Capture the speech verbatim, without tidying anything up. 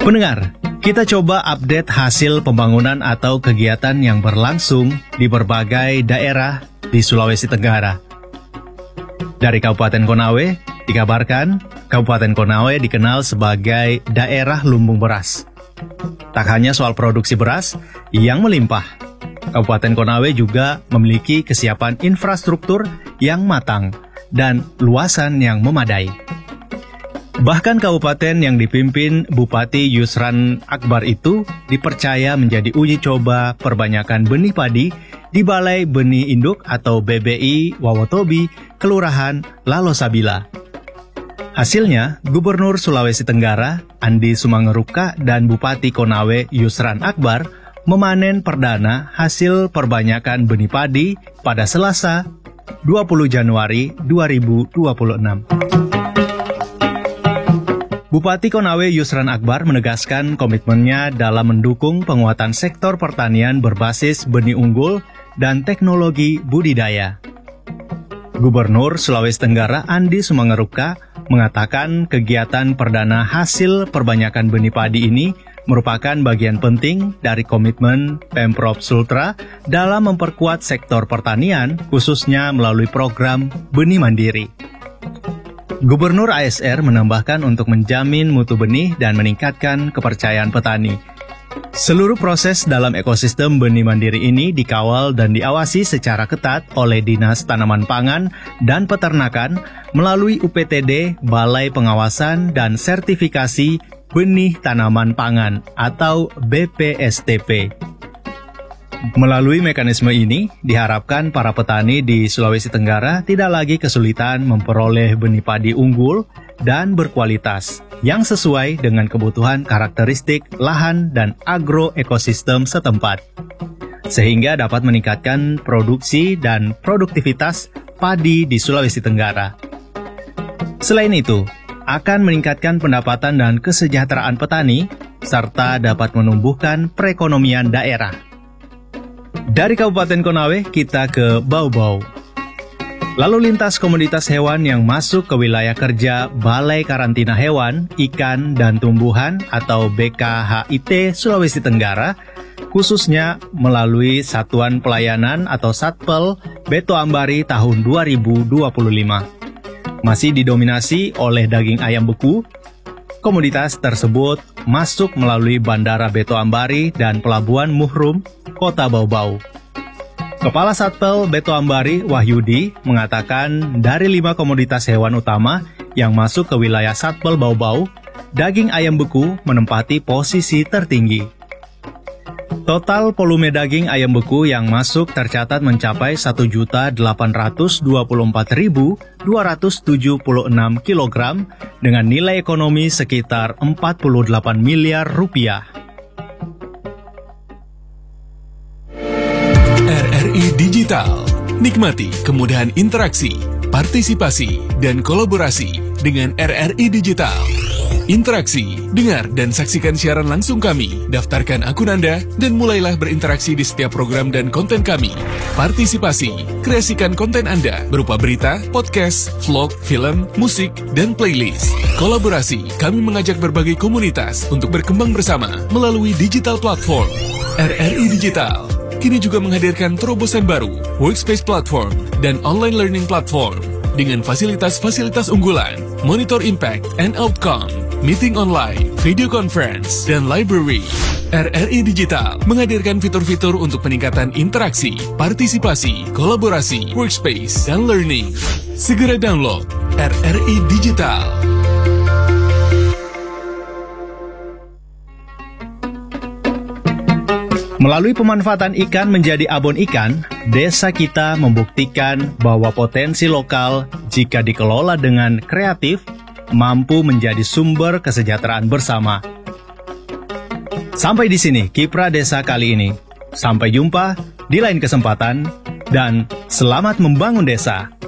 Pendengar, kita coba update hasil pembangunan atau kegiatan yang berlangsung di berbagai daerah di Sulawesi Tenggara. Dari Kabupaten Konawe, dikabarkan Kabupaten Konawe dikenal sebagai daerah lumbung beras. Tak hanya soal produksi beras yang melimpah, Kabupaten Konawe juga memiliki kesiapan infrastruktur yang matang dan luasan yang memadai. Bahkan kabupaten yang dipimpin Bupati Yusran Akbar itu dipercaya menjadi uji coba perbanyakan benih padi di Balai Benih Induk atau B B I Wawotobi, Kelurahan Lalosabila. Hasilnya, Gubernur Sulawesi Tenggara, Andi Sumangeruka, dan Bupati Konawe Yusran Akbar memanen perdana hasil perbanyakan benih padi pada Selasa, dua puluh Januari dua ribu dua puluh enam. Bupati Konawe Yusran Akbar menegaskan komitmennya dalam mendukung penguatan sektor pertanian berbasis benih unggul dan teknologi budidaya. Gubernur Sulawesi Tenggara Andi Sumangeruka mengatakan kegiatan perdana hasil perbanyakan benih padi ini merupakan bagian penting dari komitmen Pemprov Sultra dalam memperkuat sektor pertanian, khususnya melalui program Benih Mandiri. Gubernur A S R menambahkan untuk menjamin mutu benih dan meningkatkan kepercayaan petani. Seluruh proses dalam ekosistem benih mandiri ini dikawal dan diawasi secara ketat oleh Dinas Tanaman Pangan dan Peternakan melalui U P T D Balai Pengawasan dan Sertifikasi Benih Tanaman Pangan atau B P S T P. Melalui mekanisme ini, diharapkan para petani di Sulawesi Tenggara tidak lagi kesulitan memperoleh benih padi unggul dan berkualitas yang sesuai dengan kebutuhan karakteristik lahan dan agroekosistem setempat, sehingga dapat meningkatkan produksi dan produktivitas padi di Sulawesi Tenggara. Selain itu, akan meningkatkan pendapatan dan kesejahteraan petani, serta dapat menumbuhkan perekonomian daerah. Dari Kabupaten Konawe, kita ke Bau-Bau. Lalu lintas komoditas hewan yang masuk ke wilayah kerja Balai Karantina Hewan, Ikan, dan Tumbuhan atau B K H I T Sulawesi Tenggara, khususnya melalui Satuan Pelayanan atau Satpel Beto Ambari tahun dua ribu dua puluh lima. Masih didominasi oleh daging ayam beku. Komoditas tersebut masuk melalui Bandara Beto Ambari dan Pelabuhan Muhrum, Kota Bau-Bau. Kepala Satpel Beto Ambari, Wahyudi, mengatakan dari lima komoditas hewan utama yang masuk ke wilayah Satpel Bau-Bau, daging ayam beku menempati posisi tertinggi. Total volume daging ayam beku yang masuk tercatat mencapai satu juta delapan ratus dua puluh empat ribu dua ratus tujuh puluh enam kilogram dengan nilai ekonomi sekitar empat puluh delapan miliar rupiah. R R I Digital. Nikmati kemudahan interaksi, partisipasi, dan kolaborasi dengan R R I Digital. Interaksi, dengar dan saksikan siaran langsung kami, daftarkan akun Anda, dan mulailah berinteraksi di setiap program dan konten kami. Partisipasi, kreasikan konten Anda berupa berita, podcast, vlog, film, musik, dan playlist. Kolaborasi, kami mengajak berbagai komunitas untuk berkembang bersama melalui digital platform. R R I Digital kini juga menghadirkan terobosan baru, workspace platform, dan online learning platform dengan fasilitas-fasilitas unggulan, monitor impact and outcome, meeting online, video conference, dan library. R R I Digital menghadirkan fitur-fitur untuk peningkatan interaksi, partisipasi, kolaborasi, workspace, dan learning. Segera download R R I Digital. Melalui pemanfaatan ikan menjadi abon ikan, desa kita membuktikan bahwa potensi lokal jika dikelola dengan kreatif mampu menjadi sumber kesejahteraan bersama. Sampai di sini Kiprah Desa kali ini. Sampai jumpa di lain kesempatan dan selamat membangun desa.